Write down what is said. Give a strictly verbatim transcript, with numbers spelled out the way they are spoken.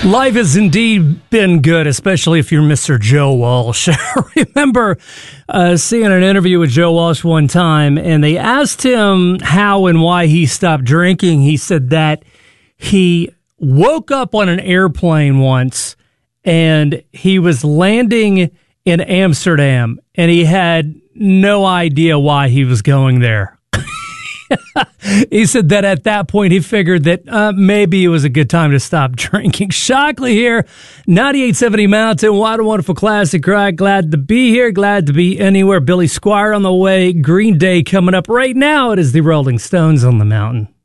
Life has indeed been good, especially if you're Mister Joe Walsh. I remember uh, seeing an interview with Joe Walsh one time, and they asked him how and why he stopped drinking. He said that he woke up on an airplane once, and he was landing in Amsterdam, and he had no idea why he was going there. He said that at that point he figured that uh, maybe it was a good time to stop drinking. Shockley here, ninety-eight seventy Mountain. What a wonderful classic, right? Glad to be here, glad to be anywhere. Billy Squier on the way. Green Day coming up right now. It is the Rolling Stones on the Mountain.